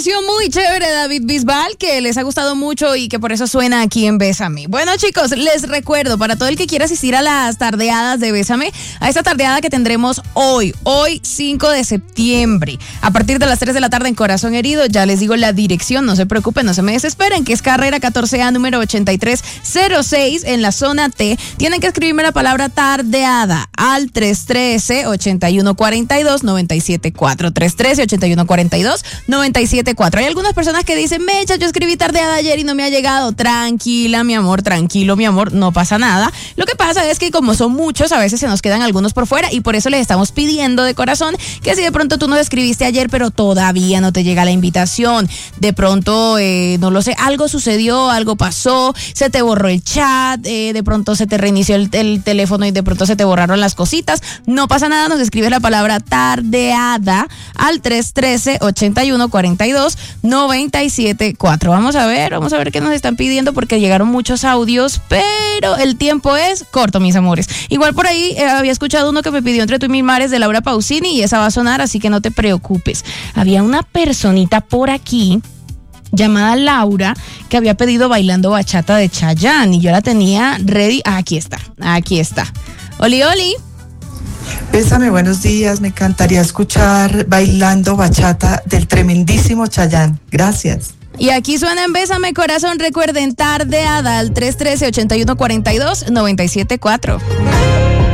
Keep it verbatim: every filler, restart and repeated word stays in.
canción muy chévere de David Bisbal que les ha gustado mucho y que por eso suena aquí en Bésame. Bueno, chicos, les recuerdo, para todo el que quiera asistir a las tardeadas de Bésame, a esta tardeada que tendremos hoy, hoy cinco de septiembre, a partir de las tres de la tarde en Corazón Herido. Ya les digo la dirección, no se preocupen, no se me desesperen, que es carrera catorce A, número ochenta y tres cero seis, en la zona T. Tienen que escribirme la palabra tardeada al tres uno tres, ocho uno cuatro dos, nueve siete cuatro, tres uno tres, ocho uno cuatro dos, nueve siete cuatro. Hay algunas personas que dicen, Mecha, yo escribí tardeada ayer y no me ha llegado. Tranquila, mi amor, tranquilo, mi amor, no pasa nada. Lo que pasa es que como son muchos, a veces se nos quedan algunos por fuera y por eso les estamos pidiendo de corazón que si de pronto tú nos escribiste ayer, pero todavía no te llega la invitación, de pronto, eh, no lo sé, algo sucedió, algo pasó, se te borró el chat, eh, de pronto se te reinició el, el teléfono y de pronto se te borraron las cositas, no pasa nada, nos escribes la palabra tardeada al tres uno tres, ocho uno cuatro dos, nueve siete cuatro. Vamos a ver, vamos a ver qué nos están pidiendo porque llegaron muchos audios, pero el tiempo es corto, mis amores. Igual por ahí eh, había escuchado uno que me pidió Entre tú y mis mares de Laura Pausini y esa va a sonar, así que no te preocupes. Había una personita por aquí llamada Laura que había pedido Bailando Bachata de Chayanne y yo la tenía ready. Ah, aquí está, aquí está. Oli, oli. Bésame, buenos días. Me encantaría escuchar Bailando Bachata del tremendísimo Chayanne. Gracias. Y aquí suena en Bésame Corazón. Recuerden, tardeada al tres uno tres, ocho uno cuatro dos, nueve siete cuatro.